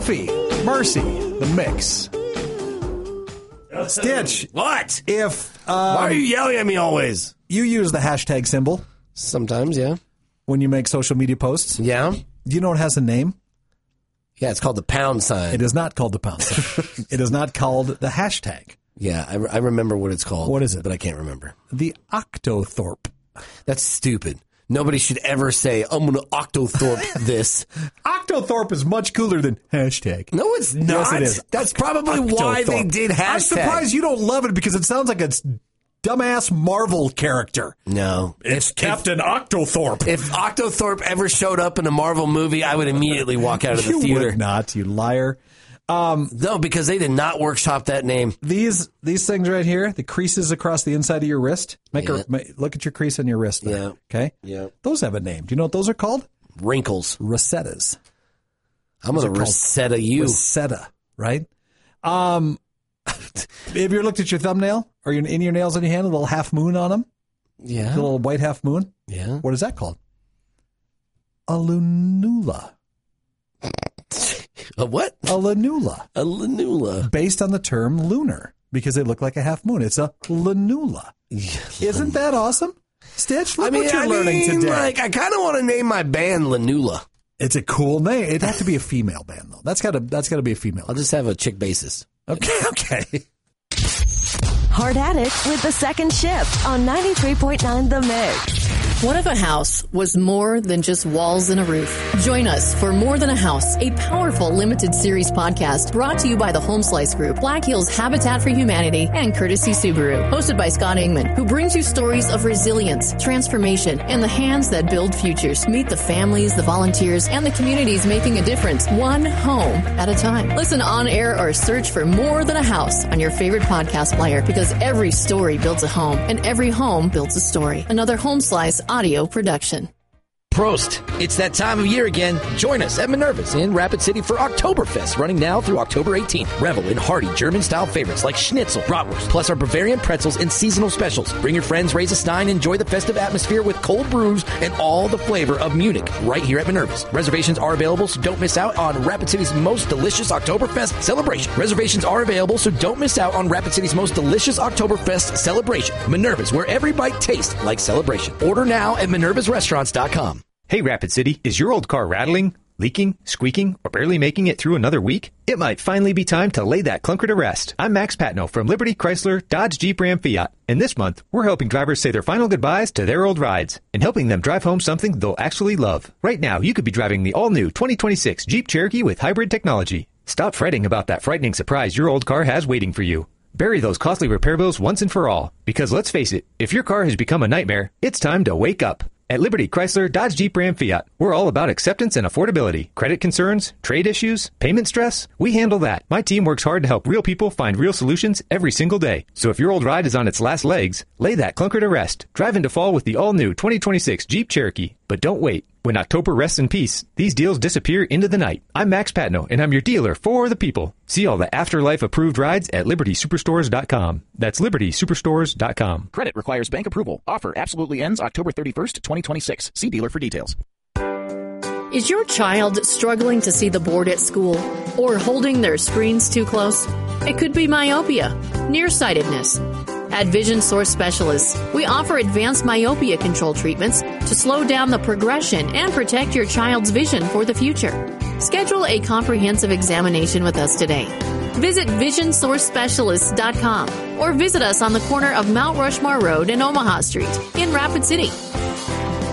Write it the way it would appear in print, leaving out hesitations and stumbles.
Duffy, Marcy, the mix. Stitch. What? If why are you yelling at me always? You use the hashtag symbol Sometimes, yeah. when you make social media posts. Yeah. Do you know it has a name? Yeah, it's called the pound sign. It is not called the pound sign. It is not called the hashtag. Yeah, I remember what it's called. What is it? But I can't remember. The Octothorpe. That's stupid. Nobody should ever say, I'm going to Octothorpe this. Octothorpe is much cooler than hashtag. No, it's not. Yes, it is. That's probably why they did hashtag. I'm surprised you don't love it because it sounds like a dumbass Marvel character. No. It's Captain Octothorpe. If Octothorpe ever showed up in a Marvel movie, I would immediately walk out of the You theater. would not, you liar. No, because they did not workshop that name. These things right here, the creases across the inside of your wrist. Look at your crease on your wrist there. Yeah. Okay? Yeah. Those have a name. Do you know what those are called? Wrinkles. Rosettas. I'm going to Rosetta you. Rosetta, right? Have you ever looked at your thumbnail or in your nails on your hand, a little half moon on them? Yeah. The little white half moon? Yeah. What is that called? A lunula. A what? A lanula. A lanula. Based on the term lunar, because they look like a half moon. It's a lanula. Isn't that awesome? Stitch, look what you're learning today. Like, I kind of want to name my band Lanula. It's a cool name. It'd have to be a female band, though. That's gotta be a female. I'll just have a chick bassist. Okay. Hard at It with the second shift on 93.9 The Mix. What if a house was more than just walls and a roof? Join us for More Than a House, a powerful limited series podcast brought to you by the Home Slice Group, Black Hills Habitat for Humanity, and Courtesy Subaru. Hosted by Scott Ingman, who brings you stories of resilience, transformation, and the hands that build futures. Meet the families, the volunteers, and the communities making a difference, one home at a time. Listen on air or search for More Than a House on your favorite podcast player, because every story builds a home, and every home builds a story. Another Home Slice audio production. Prost! It's that time of year again. Join us at Minerva's in Rapid City for Oktoberfest, running now through October 18th. Revel in hearty German-style favorites like Schnitzel, Bratwurst, plus our Bavarian pretzels and seasonal specials. Bring your friends, raise a stein, enjoy the festive atmosphere with cold brews and all the flavor of Munich right here at Minerva's. Reservations are available, so don't miss out on Rapid City's most delicious Oktoberfest celebration. Reservations are available, so don't miss out on Rapid City's most delicious Oktoberfest celebration. Minerva's, where every bite tastes like celebration. Order now at minervasrestaurants.com. Hey, Rapid City, is your old car rattling, leaking, squeaking, or barely making it through another week? It might finally be time to lay that clunker to rest. I'm Max Patno from Liberty Chrysler, Dodge, Jeep, Ram, Fiat. And this month, we're helping drivers say their final goodbyes to their old rides and helping them drive home something they'll actually love. Right now, you could be driving the all-new 2026 Jeep Cherokee with hybrid technology. Stop fretting about that frightening surprise your old car has waiting for you. Bury those costly repair bills once and for all. Because let's face it, if your car has become a nightmare, it's time to wake up. At Liberty Chrysler, Dodge, Jeep, Ram, Fiat, we're all about acceptance and affordability. Credit concerns, trade issues, payment stress, we handle that. My team works hard to help real people find real solutions every single day. So if your old ride is on its last legs, lay that clunker to rest. Drive into fall with the all-new 2026 Jeep Cherokee. But don't wait. When October rests in peace, these deals disappear into the night. I'm Max Patno, and I'm your dealer for the people. See all the Afterlife-approved rides at LibertySuperstores.com. That's LibertySuperstores.com. Credit requires bank approval. Offer absolutely ends October 31st, 2026. See dealer for details. Is your child struggling to see the board at school or holding their screens too close? It could be myopia, nearsightedness. At Vision Source Specialists, we offer advanced myopia control treatments to slow down the progression and protect your child's vision for the future. Schedule a comprehensive examination with us today. Visit VisionSourceSpecialists.com or visit us on the corner of Mount Rushmore Road and Omaha Street in Rapid City.